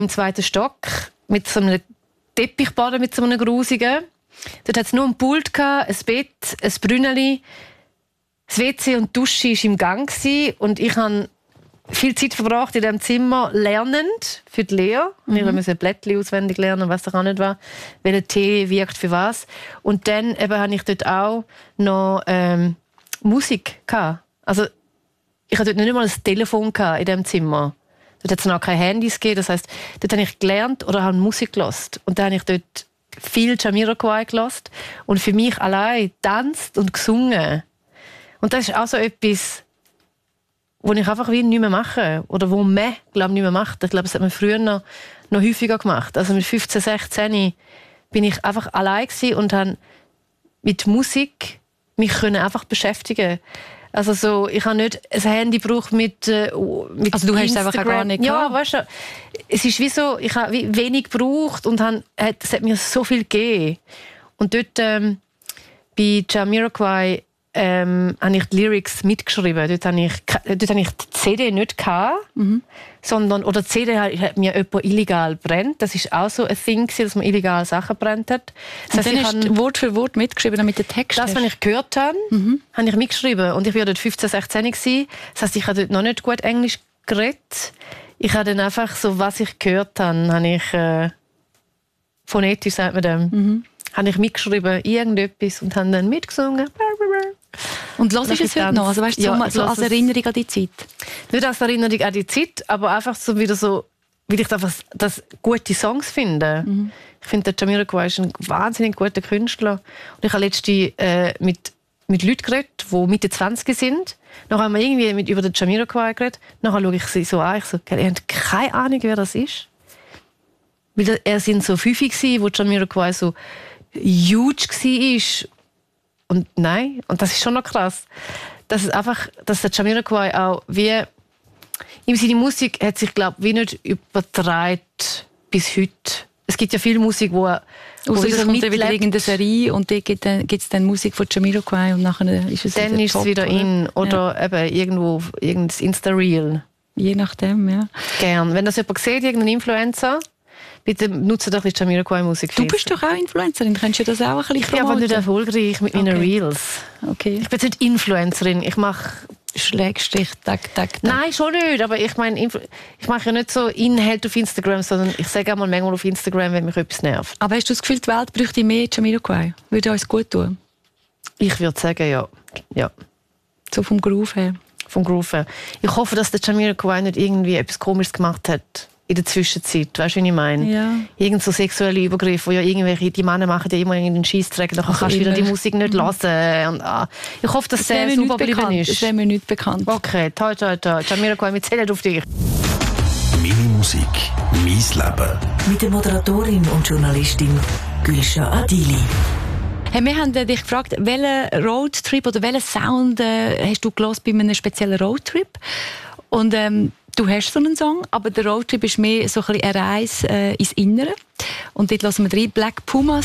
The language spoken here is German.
im 2. Stock mit so einem Teppichboden, mit so einem grusigen. Dort hatte es nur ein Pult, ein Bett, ein Brünneli. Das WC und die Dusche war im Gang und ich habe viel Zeit verbracht in diesem Zimmer lernend für die Lehre. Ich musste Blättchen auswendig lernen, was auch nicht war, welcher Tee wirkt für was. Und dann habe ich dort auch noch Musik gehabt. Also ich hatte dort nicht mal ein Telefon in diesem Zimmer. Dort hat es noch keine Handys gegeben. Das heisst, dort habe ich gelernt oder habe Musik gehört. Und dann habe ich dort viel Jamiroquai gehört und für mich allein tanzt und gesungen. Und das ist auch so etwas, was ich einfach wie nicht mehr mache. Oder wo man, glaube nicht mehr macht. Ich glaube, das hat man früher noch häufiger gemacht. Also mit 15, 16 bin ich einfach allein gewesen und habe mit Musik mich einfach beschäftigen. Also so, ich habe nicht ein Handy gebraucht mit also du hast es einfach gar nicht gehabt? Ja, weißt du, es ist wie so, ich habe wenig gebraucht und es hat mir so viel gegeben. Und dort bei Jamiroquai habe ich die Lyrics mitgeschrieben. Dort habe ich die CD nicht gehabt, sondern, oder die CD hat mir jemand illegal brennt. Das ist auch so ein Ding, dass man illegal Sachen brennt hat. Das heißt, dann hast du Wort für Wort mitgeschrieben, damit der Text das, was ich gehört habe, habe ich mitgeschrieben. Und ich war dort 15, 16 gewesen. Das heisst, ich habe dort noch nicht gut Englisch geredet. Ich habe dann einfach so, was ich gehört habe, habe ich phonetisch, sagt man dem, habe ich mitgeschrieben, irgendetwas, und habe dann mitgesungen. Und hörst du es heute noch? Also, weißt du, ja, so als Erinnerung an die Zeit? Nicht als Erinnerung an die Zeit, aber einfach so wieder so, weil ich das gute Songs finde. Ich finde, der Jamiroquai ist ein wahnsinnig guter Künstler. Und ich habe letztens mit Leuten geredet, die Mitte 20 sind. Nachher haben wir irgendwie über den Jamiroquai geredet. Nachher schaue ich sie so an. Ich so, ihr habt keine Ahnung, wer das ist. Weil er sind so 5 gewesen, wo Jamiroquai so huge war. Und nein, und das ist schon noch krass, dass der Jamiroquai auch wie seine Musik hat sich, glaube ich, wie nicht übertragen bis heute. Es gibt ja viel Musik, wo es kommt wieder irgendeine Serie und da gibt es dann Musik von Jamiroquai und nachher ist es dann ist es wieder in oder eben irgendwo irgendein Insta-Reel. Je nachdem, ja. Gern. Wenn das jemand sieht, irgendein Influencer, bitte nutze doch die Jamiroquai-Musik. Du bist doch auch Influencerin, kannst du das auch ein bisschen Ich bin aber nicht erfolgreich mit meinen Reels. Okay. Ich bin nicht Influencerin, ich mache Schrägstrich, tak. Nein, schon nicht, aber ich meine, ich mache ja nicht so Inhalt auf Instagram, sondern ich sage auch mal manchmal auf Instagram, wenn mich etwas nervt. Aber hast du das Gefühl, die Welt bräuchte mehr Jamiroquai? Würde uns gut tun? Ich würde sagen, ja. So vom Groove her? Vom Groove her. Ich hoffe, dass der Jamiroquai nicht irgendwie etwas Komisches gemacht hat in der Zwischenzeit. Weißt du, was ich meine? Ja. Irgend so sexuelle Übergriffe, wo ja die Männer machen ja immer irgendeinen Scheissdreck, dann kannst du wieder die Musik nicht hören. Und, ich hoffe, dass der super geblieben ist. Das wäre mir nicht bekannt. Okay, toll. Jamiroquai, wir zählen auf dich. Meine Musik, mein Leben. Mit der Moderatorin und Journalistin Gülscha Adili. Hey, wir haben dich gefragt, welchen Roadtrip oder welchen Sound hast du gehört bei einem speziellen Roadtrip? Und du hast so einen Song, aber der Roadtrip ist mehr so ein bisschen eine Reise ins Innere. Und dort hören wir 3 Black Pumas.